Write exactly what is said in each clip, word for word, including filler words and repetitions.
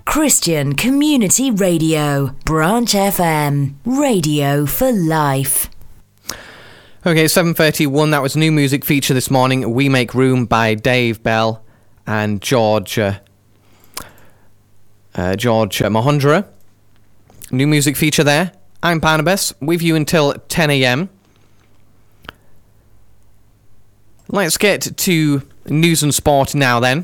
Christian Community Radio, Branch F M, radio for life. Okay, seven thirty-one, that was new music feature this morning, We Make Room by Dave Bell and George uh, uh, George Mahondra. New music feature there. I'm Barnabas, with you until ten a.m. Let's get to news and sport now then.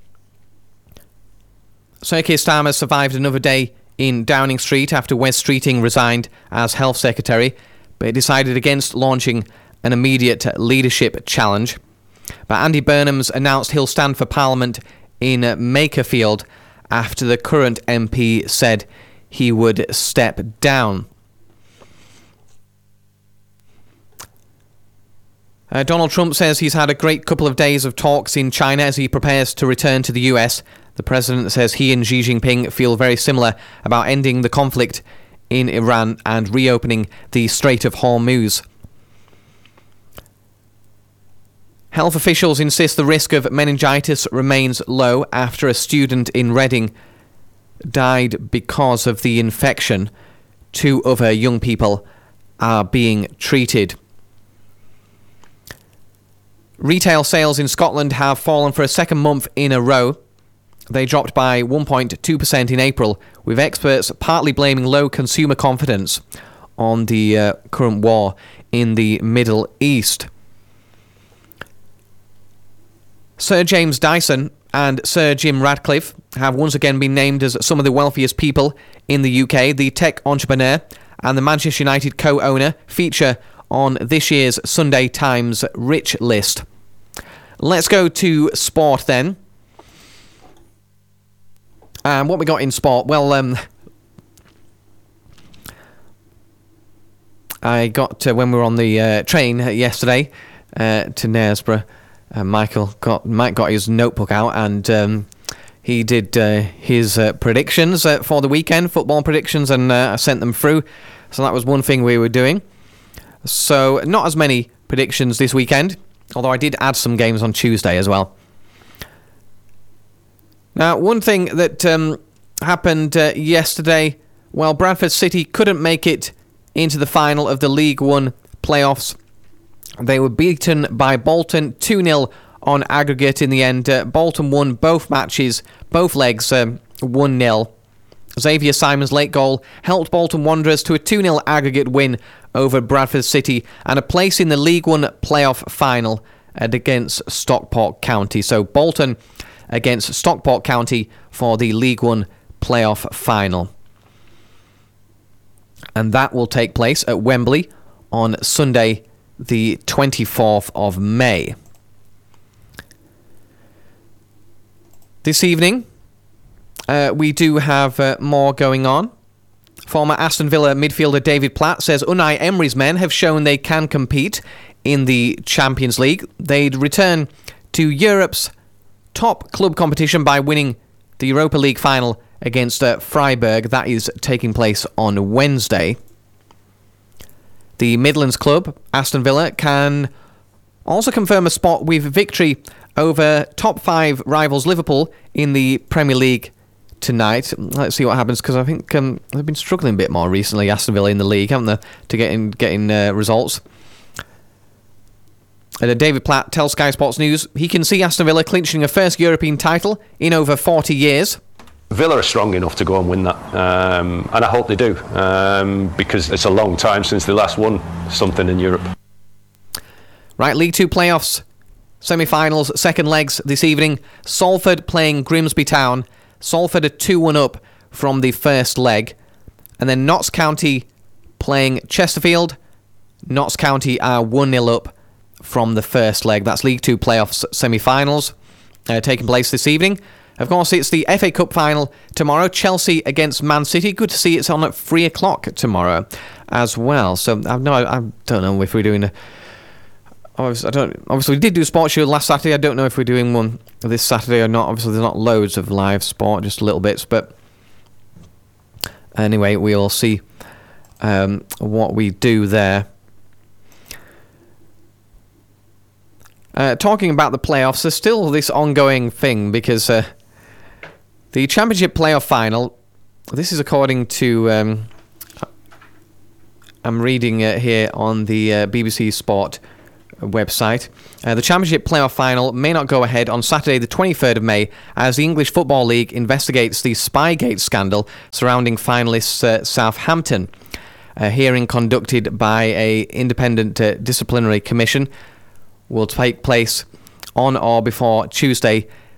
Sir Keir Starmer survived another day in Downing Street after Wes Streeting resigned as Health Secretary, but he decided against launching an immediate leadership challenge. But Andy Burnham's announced he'll stand for Parliament in Makerfield after the current M P said he would step down. Uh, Donald Trump says he's had a great couple of days of talks in China as he prepares to return to the U S. The president says he and Xi Jinping feel very similar about ending the conflict in Iran and reopening the Strait of Hormuz. Health officials insist the risk of meningitis remains low after a student in Reading died because of the infection. Two other young people are being treated. Retail sales in Scotland have fallen for a second month in a row. They dropped by one point two percent in April, with experts partly blaming low consumer confidence on the uh, current war in the Middle East. Sir James Dyson and Sir Jim Ratcliffe have once again been named as some of the wealthiest people in the U K. The tech entrepreneur and the Manchester United co-owner feature on this year's Sunday Times Rich list. Let's go to sport then. And um, what we got in sport? Well, um, I got, uh, when we were on the uh, train yesterday uh, to Knaresborough, uh, Michael got, Mike got his notebook out and um, he did uh, his uh, predictions uh, for the weekend, football predictions, and uh, I sent them through. So that was one thing we were doing. So not as many predictions this weekend, although I did add some games on Tuesday as well. Now, one thing that um, happened uh, yesterday, well, Bradford City couldn't make it into the final of the League One playoffs. They were beaten by Bolton two nil on aggregate in the end. Uh, Bolton won both matches, both legs, um, one nil. Xavier Simon's late goal helped Bolton Wanderers to a two nil aggregate win over Bradford City and a place in the League One playoff final against Stockport County. So Bolton against Stockport County for the League One playoff final. And that will take place at Wembley on Sunday, the twenty-fourth of May. This evening, uh, we do have uh, more going on. Former Aston Villa midfielder David Platt says Unai Emery's men have shown they can compete in the Champions League. They'd return to Europe's top club competition by winning the Europa League final against uh, Freiburg. That is taking place on Wednesday. The Midlands club, Aston Villa, can also confirm a spot with victory over top five rivals Liverpool in the Premier League tonight. Let's see what happens, because I think um, they've been struggling a bit more recently, Aston Villa in the league, haven't they, to get in, getting uh, results. Uh, David Platt tells Sky Sports News he can see Aston Villa clinching a first European title in over forty years. Villa are strong enough to go and win that, um, and I hope they do, um, because it's a long time since they last won something in Europe. Right, League Two playoffs, semi-finals, second legs this evening. Salford playing Grimsby Town. Salford are two one up from the first leg. And then Notts County playing Chesterfield. Notts County are one nil up from the first leg. That's League Two playoffs semi-finals uh, taking place this evening. Of course, it's the F A Cup final tomorrow. Chelsea against Man City. Good to see it's on at three o'clock tomorrow as well. So I no, I don't know if we're doing a. Obviously, I don't. Obviously, we did do a sports show last Saturday. I don't know if we're doing one this Saturday or not. Obviously, there's not loads of live sport, just little bits. But anyway, we'll see um, what we do there. Uh, talking about the playoffs, there's still this ongoing thing because uh, The Championship playoff final, this is according to, um, I'm reading uh, here on the uh, B B C Sport website. Uh, the Championship playoff final may not go ahead on Saturday the twenty-third of May as the English Football League investigates the Spygate scandal surrounding finalists uh, Southampton. A hearing conducted by a independent uh, disciplinary commission will take place on or before Tuesday,